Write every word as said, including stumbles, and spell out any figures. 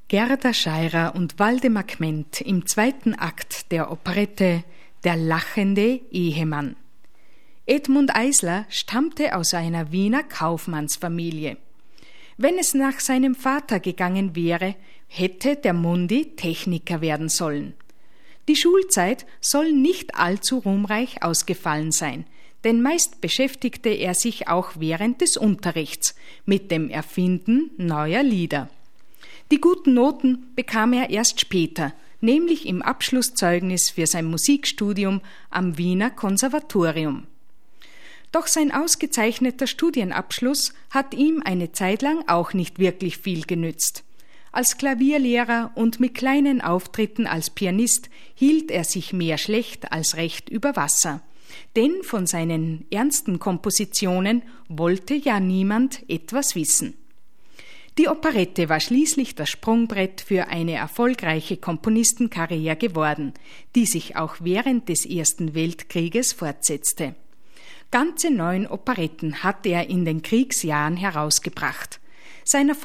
Gerda Schairer und Waldemar Kment im zweiten Akt der Operette Der lachende Ehemann. Edmund Eisler stammte aus einer Wiener Kaufmannsfamilie. Wenn es nach seinem Vater gegangen wäre, hätte der Mundi Techniker werden sollen. Die Schulzeit soll nicht allzu ruhmreich ausgefallen sein, denn meist beschäftigte er sich auch während des Unterrichts mit dem Erfinden neuer Lieder. Die guten Noten bekam er erst später, nämlich im Abschlusszeugnis für sein Musikstudium am Wiener Konservatorium. Doch sein ausgezeichneter Studienabschluss hat ihm eine Zeit lang auch nicht wirklich viel genützt. Als Klavierlehrer und mit kleinen Auftritten als Pianist hielt er sich mehr schlecht als recht über Wasser. Denn von seinen ernsten Kompositionen wollte ja niemand etwas wissen. Die Operette war schließlich das Sprungbrett für eine erfolgreiche Komponistenkarriere geworden, die sich auch während des Ersten Weltkrieges fortsetzte. Ganze neun Operetten hat er in den Kriegsjahren herausgebracht. Sein